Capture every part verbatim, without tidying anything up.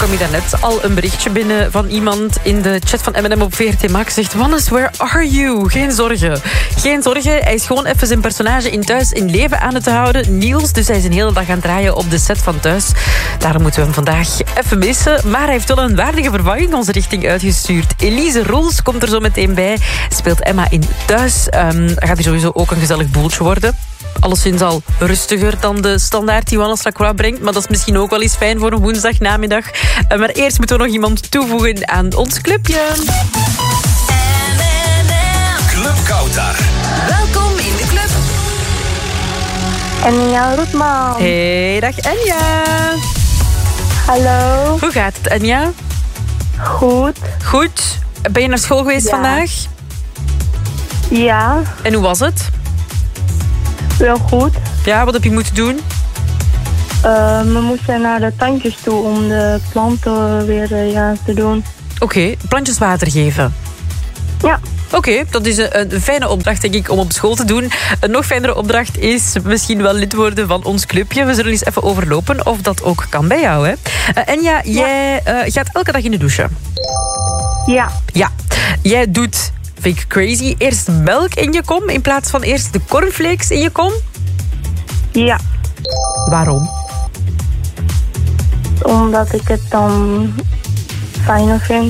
kwam je daarnet al een berichtje binnen van iemand in de chat van M en M op V R T Max. Zegt, Wannes, where are you? Geen zorgen. Geen zorgen, hij is gewoon even zijn personage in Thuis in leven aan het houden. Niels, dus hij is een hele dag aan het draaien op de set van Thuis. Daarom moeten we hem vandaag even missen. Maar hij heeft wel een waardige vervanging onze richting uitgestuurd. Elise Roels komt er zo meteen bij. Speelt Emma in Thuis. Um, gaat hier sowieso ook een gezellig boeltje worden. Alleszins al rustiger dan de standaard die Wannes Lacroix brengt. Maar dat is misschien ook wel eens fijn voor een woensdagnamiddag. Uh, maar eerst moeten we nog iemand toevoegen aan ons clubje. Club Kautar. Welkom in de club. Enja Roetman. Hey, dag Enja. Hallo. Hoe gaat het, Enja? Goed. Goed. Ben je naar school geweest Ja. vandaag? Ja, En hoe was het? wel goed. Ja, wat heb je moeten doen? Uh, we moesten naar de tandjes toe om de planten weer uh, ja, te doen. Oké, okay, plantjes water geven. Ja. Oké, okay, dat is een, een fijne opdracht, denk ik, om op school te doen. Een nog fijnere opdracht is misschien wel lid worden van ons clubje. We zullen eens even overlopen of dat ook kan bij jou, hè. Uh, Enja, ja. jij uh, gaat elke dag in de douche. Ja. Ja. Jij doet, vind ik crazy, eerst melk in je kom in plaats van eerst de cornflakes in je kom. Ja. Waarom? Omdat ik het dan fijner vind.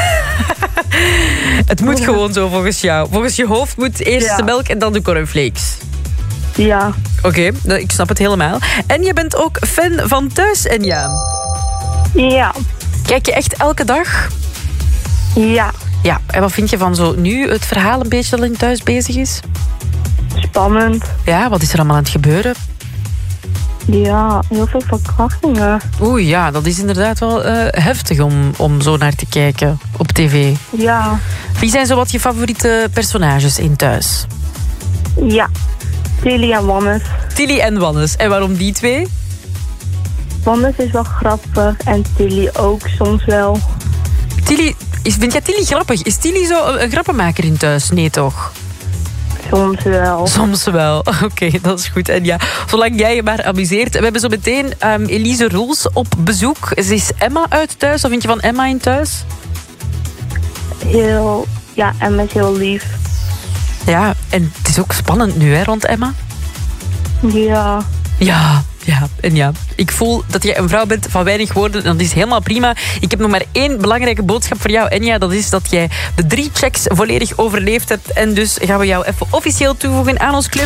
Het moet gewoon zo volgens jou. Volgens je hoofd moet eerst ja. de melk en dan de cornflakes. Ja. Oké, okay, ik snap het helemaal. En je bent ook fan van Thuis, Enja? Ja. Kijk je echt elke dag? Ja. Ja, en wat vind je van zo nu het verhaal een beetje dat in Thuis bezig is? Spannend. Ja, wat is er allemaal aan het gebeuren? Ja, heel veel verkrachtingen. Oeh ja, dat is inderdaad wel uh, heftig om, om zo naar te kijken op tv. Ja. Wie zijn zo wat je favoriete personages in Thuis? Ja, Tilly en Wannes. Tilly en Wannes. En waarom die twee? Wannes is wel grappig en Tilly ook soms wel. Tilly, is, vind jij Tilly grappig? Is Tilly zo een, een grappenmaker in Thuis? Nee toch? Soms wel. Soms wel. Oké, okay, dat is goed. En ja, zolang jij je maar amuseert. We hebben zo meteen um, Elise Roels op bezoek. Ze is Emma uit Thuis. Wat vind je van Emma in Thuis? Heel... Ja, Emma is heel lief. Ja, en het is ook spannend nu, hè, rond Emma? Ja. Ja, ja, en ja. Ik voel dat jij een vrouw bent van weinig woorden. En dat is helemaal prima. Ik heb nog maar één belangrijke boodschap voor jou, Enja. Dat is dat jij de drie checks volledig overleefd hebt. En dus gaan we jou even officieel toevoegen aan ons club.